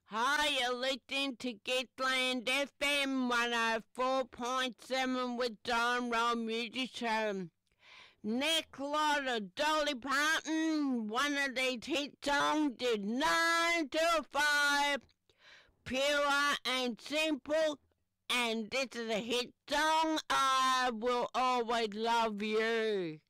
Hi, you're listening to Gatland FM 104.7 with Don Roll Music Show. Next lot of Dolly Parton, one of these hit songs is 9 to 5, pure and simple, and this is a hit song, I Will Always Love You.